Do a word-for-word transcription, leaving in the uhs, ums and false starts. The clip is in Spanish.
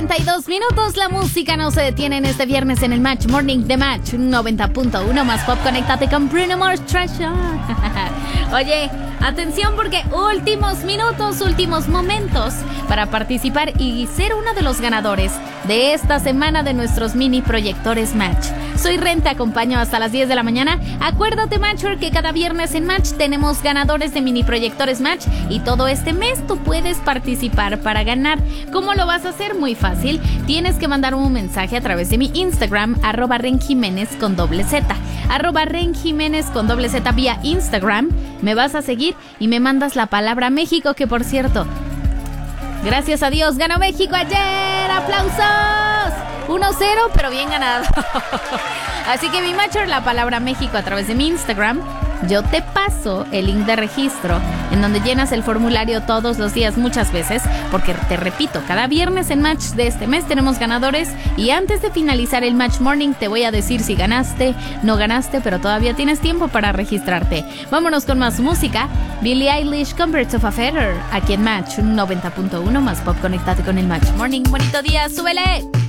cuarenta y dos minutos. La música no se detiene en este viernes en el Match Morning de Match noventa punto uno más pop. Conéctate con Bruno Mars Treasure. Oye, atención porque últimos minutos, últimos momentos para participar y ser uno de los ganadores de esta semana de nuestros mini proyectores Match. Soy Ren, te acompaño hasta las diez de la mañana. Acuérdate, Matcher, que cada viernes en Match tenemos ganadores de mini proyectores Match y todo este mes tú puedes participar para ganar. ¿Cómo lo vas a hacer? Muy fácil. Tienes que mandar un mensaje a través de mi Instagram, arroba Ren Jiménez con doble Z. Arroba Ren Jiménez con doble Z vía Instagram. Me vas a seguir y me mandas la palabra México, que por cierto, gracias a Dios, ganó México ayer. ¡Aplausos! uno cero, pero bien ganado. Así que mi Matcher, la palabra México a través de mi Instagram. Yo te paso el link de registro en donde llenas el formulario todos los días, muchas veces, porque te repito, cada viernes en Match de este mes tenemos ganadores y antes de finalizar el Match Morning te voy a decir si ganaste, no ganaste, pero todavía tienes tiempo para registrarte. Vámonos con más música. Billie Eilish con Birds of a Feather, aquí en Match noventa punto uno más pop. Conéctate con el Match Morning. Bonito día, súbele.